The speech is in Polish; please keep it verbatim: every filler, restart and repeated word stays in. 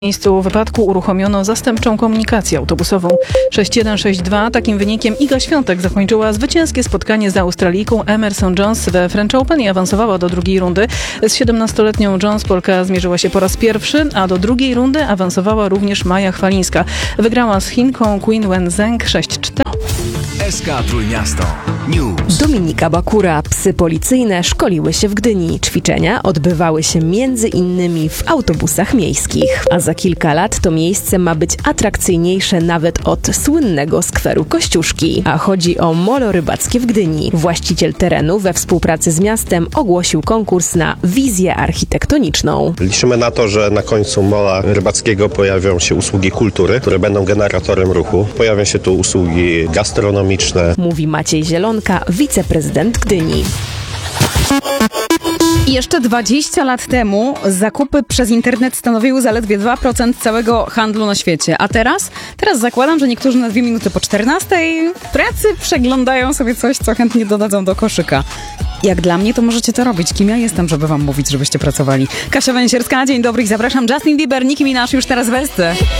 W miejscu wypadku uruchomiono zastępczą komunikację autobusową sześć jeden sześć dwa. Takim wynikiem Iga Świątek zakończyła zwycięskie spotkanie z Australijką Emerson Jones we French Open i awansowała do drugiej rundy. Z siedemnastoletnią Jones Polka zmierzyła się po raz pierwszy, a do drugiej rundy awansowała również Maja Chwalińska. Wygrała z Chinką Qin Wenzheng sześć cztery. S K Trójmiasto News. Dominika Bakura. Psy policyjne szkoliły się w Gdyni. Ćwiczenia odbywały się między innymi w autobusach miejskich. A za kilka lat to miejsce ma być atrakcyjniejsze nawet od słynnego skweru Kościuszki. A chodzi o molo rybackie w Gdyni. Właściciel terenu we współpracy z miastem ogłosił konkurs na wizję architektoniczną. Liczymy na to, że na końcu mola rybackiego pojawią się usługi kultury, które będą generatorem ruchu. Pojawią się tu usługi gastronomiczne. Mówi Maciej Zielonka, wiceprezydent Gdyni. Jeszcze dwadzieścia lat temu zakupy przez internet stanowiły zaledwie dwa procent całego handlu na świecie. A teraz? Teraz zakładam, że niektórzy na dwie minuty po czternastej w pracy przeglądają sobie coś, co chętnie dodadzą do koszyka. Jak dla mnie, to możecie to robić. Kim ja jestem, żeby wam mówić, żebyście pracowali? Kasia Węsierska, dzień dobry i zapraszam. Justin Bieber, Nicki Minaj już teraz w Esce.